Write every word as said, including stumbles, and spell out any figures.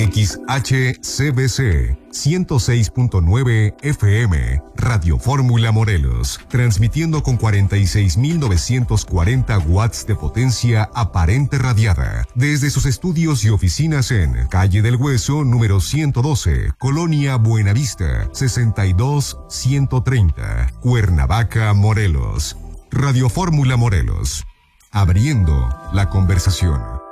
X H C B C ciento seis punto nueve F M, Radio Fórmula Morelos, transmitiendo con cuarenta y seis mil novecientos cuarenta watts de potencia aparente radiada, desde sus estudios y oficinas en Calle del Hueso, número ciento doce, Colonia Buenavista, sesenta y dos ciento treinta, Cuernavaca, Morelos. Radio Fórmula Morelos, abriendo la conversación.